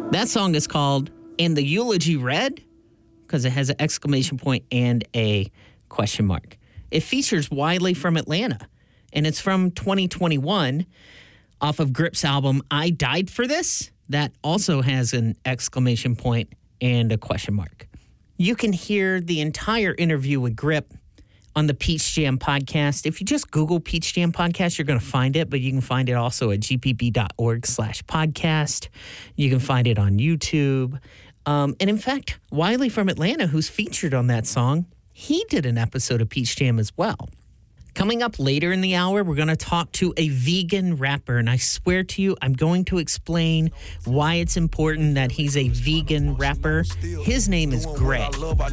That song is called And the Eulogy Read because it has an exclamation point and a question mark. It features Wiley from Atlanta, and it's from 2021 off of Grip's album, I Died for This. That also has an exclamation point and a question mark. You can hear the entire interview with Grip on the Peach Jam podcast. If you just Google Peach Jam podcast, you're going to find it, but you can find it also at gpb.org/podcast. You can find it on YouTube. And in fact, Wiley from Atlanta, who's featured on that song, he did an episode of Peach Jam as well. Coming up later in the hour, we're going to talk to a vegan rapper, and I swear to you, I'm going to explain why it's important that he's a vegan rapper. His name is Greg.